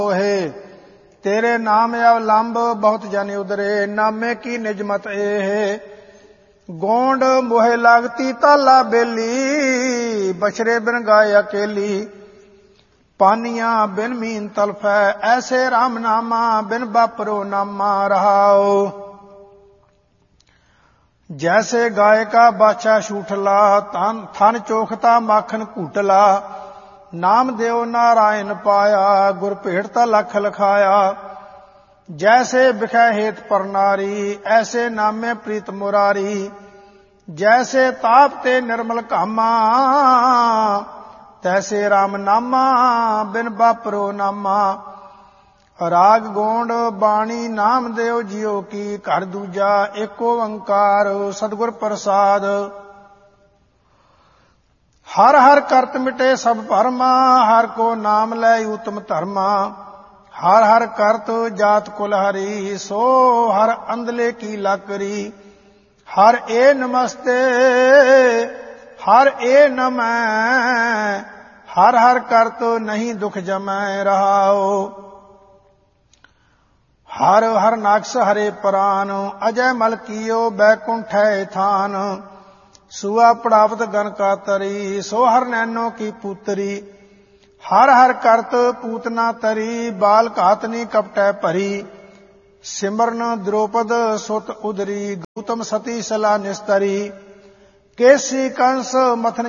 है तेरे नाम अवलंब बहुत जन उदरे नामे की निजमत ए है गोंड मोहे लागती ताला बेली बछरे बिन गाय अकेली पानिया बिन मीन तलफै ऐसे राम नामा बिन बापरो नामा रहाओ जैसे गाय का बाछा छूटला थन चोखता माखन कूटला नाम देव नारायण पाया गुर भेटता लख लखाया जैसे बिखै हेत पर नारी ऐसे नामे प्रीत मुरारी जैसे ताप ते निर्मल कामा तैसे राम नामा बिन बापरो नामा राग गोंड बाणी नाम देव जियो की घर दूजा एको ओंकार सतगुर प्रसाद हर हर करत मिटे सब भरमा हर को नाम लै उत्तम धर्मा हर हर करत जात कुल हरी सो हर अंधले की लाकरी हर ए नमस्ते हर ए नमै हर हर करत नहीं दुख जमै रहाओ हर हर नाक्ष हरे प्राण अजय मल कियो बैकुंठ है थान सुआ पड़ावत गन का तरी सो हर नैनो की पुत्री हर हर करत पूतना तरी बाल घातनी कपटै भरी सिमरन द्रौपद सुत उदरी गौतम सती सला निस्तरी केसी कंस मथन